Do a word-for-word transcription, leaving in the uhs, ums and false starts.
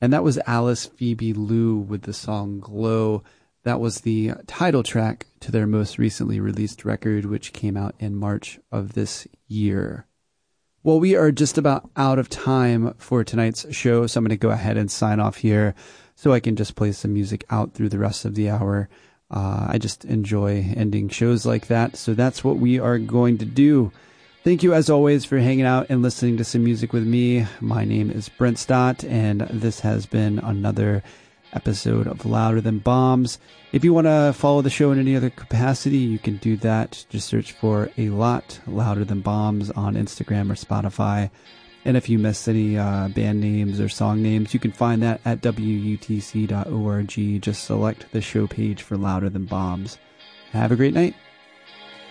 And that was Alice Phoebe Lou with the song Glow. That was the title track to their most recently released record, which came out in March of this year. Well, we are just about out of time for tonight's show, so I'm going to go ahead and sign off here so I can just play some music out through the rest of the hour. Uh, I just enjoy ending shows like that, so that's what we are going to do. Thank you, as always, for hanging out and listening to some music with me. My name is Brent Stott, and this has been another episode of Louder Than Bombs. If you want to follow the show in any other capacity, you can do that. Just search for A Lot Louder Than Bombs on Instagram or Spotify. And if you missed any uh, band names or song names, you can find that at W U T C dot org. Just select the show page for Louder Than Bombs. Have a great night.